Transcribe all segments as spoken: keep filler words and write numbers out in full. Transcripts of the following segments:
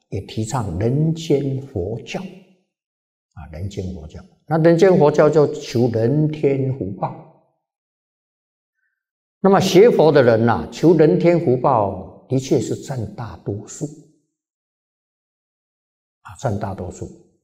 也提倡人间佛教啊，人间佛教。那人间佛教就求人天福报。那么学佛的人呐、啊，求人天福报，的确是占大多数啊，占大多数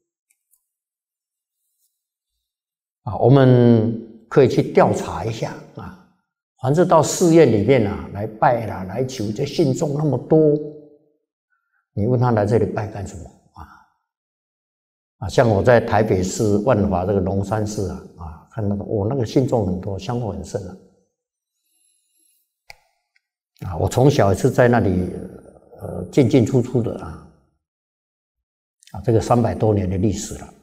啊。我们可以去调查一下啊，凡是到寺院里面啊来拜啦、来求，这信众那么多，你问他来这里拜干什么？啊，像我在台北市万华这个龙山寺啊，啊，看到哦，那个信众很多，香火很盛啊。啊，我从小也是在那里，呃，进进出出的啊，啊，这个三百多年的历史了。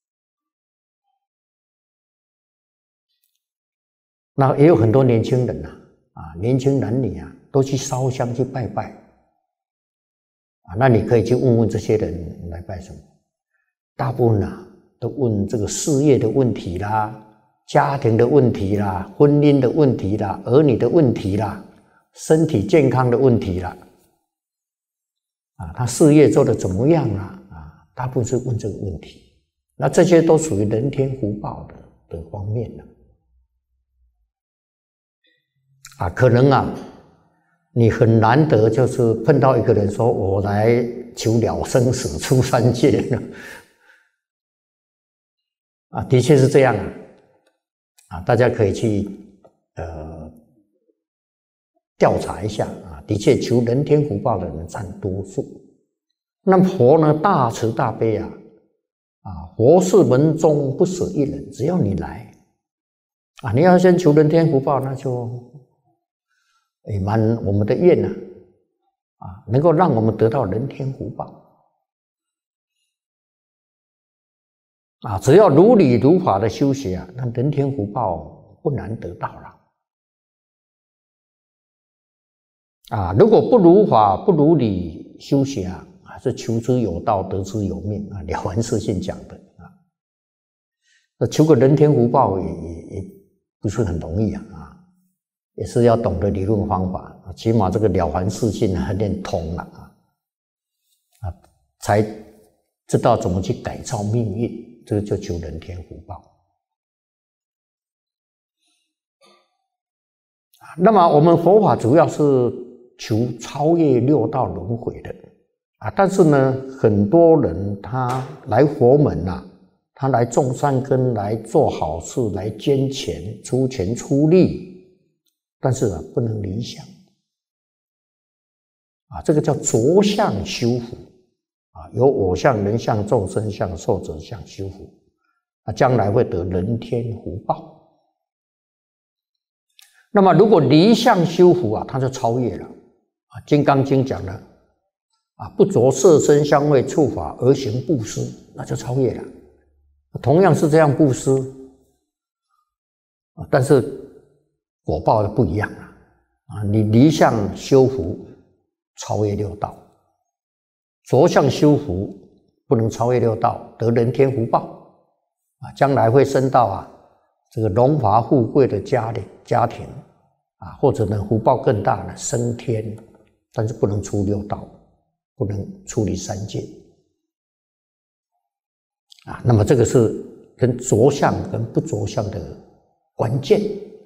那也有很多年轻人呐，啊，年轻男女啊，都去烧香去拜拜。啊，那你可以去问问这些人来拜什么。大部分啊都问这个事业的问题啦、家庭的问题啦、婚姻的问题啦、儿女的问题啦、身体健康的问题啦。啊，他事业做得怎么样啦？啊，大部分是问这个问题。那这些都属于人天福报的的方面了。啊，可能啊，你很难得就是碰到一个人说我来求了生死出三界了。啊，的确是这样啊，啊，大家可以去呃调查一下啊，的确求人天福报的人占多数。那佛呢，大慈大悲啊，啊，佛是门中不舍一人，只要你来啊，你要先求人天福报，那就也满我们的愿啊，啊，能够让我们得到人天福报。啊，只要如理如法的修学啊，那人天福报不难得到了。啊，如果不如法不如理修学啊，还是求之有道得之有命啊，了凡四训讲的啊。那求个人天福报也也也不是很容易啊，啊，也是要懂得理论方法，起码这个了凡四训还念通了啊，啊，才知道怎么去改造命运。这个就求人天福报。那么我们佛法主要是求超越六道轮回的啊，但是呢，很多人他来佛门啊，他来种善根，来做好事，来捐钱、出钱出力，但是啊，不能离相啊，这个叫着相修福。啊，有我相、人相、众生相、寿者相修福，啊，将来会得人天福报。那么，如果离相修福啊，它就超越了。啊，《金刚经》讲了，啊，不着色身香味触法而行布施，那就超越了。同样是这样布施，啊，但是果报不一样啊。啊，你离相修福，超越六道。着相修福不能超越六道，得人天福报啊，将来会升到啊这个荣华富贵的家里家庭啊，或者呢福报更大的升天，但是不能出六道，不能出离三界啊。那么这个是跟着相跟不着相的关键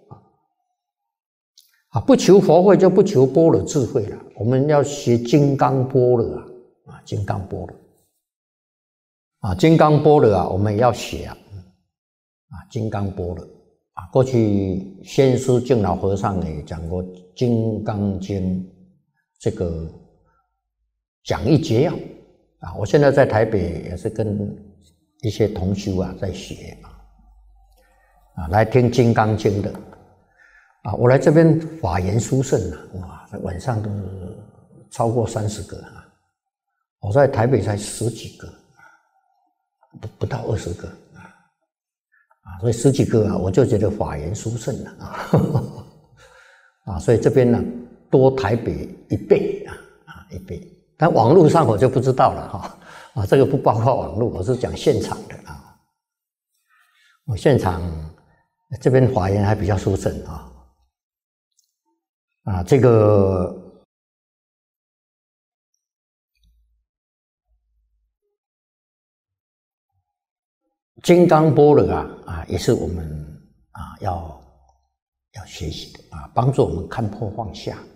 啊。不求佛慧就不求般若智慧了，我们要学金刚般若啊。啊，金刚般若啊，金刚般若啊，我们也要学啊，啊，金刚般若啊，过去先师净老和尚也讲过《金刚经》这个讲义节要啊，我现在在台北也是跟一些同修啊在学啊，啊，来听《金刚经》的啊，我来这边法言殊胜啊，哇，晚上都是超过三十个啊。我在台北才十几个，不不到二十个啊，啊，所以十几个啊，我就觉得法言殊胜了啊，啊，所以这边呢多台北一倍啊啊一倍，但网络上我就不知道了哈啊，这个不包括网络，我是讲现场的啊，我现场这边法言还比较殊胜啊，啊，这个。 金刚般若啊啊，也是我们啊要要学习的啊，帮助我们看破放下。